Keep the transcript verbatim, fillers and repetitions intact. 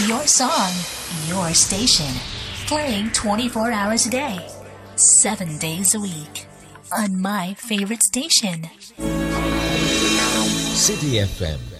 Your song, your station. Playing twenty-four hours a day, seven days a week. On my favorite station. City F M